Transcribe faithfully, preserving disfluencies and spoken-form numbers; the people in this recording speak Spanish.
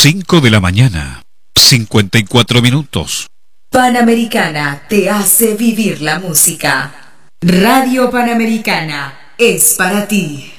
cinco de la mañana, cincuenta y cuatro minutos. Panamericana te hace vivir la música. Radio Panamericana es para ti.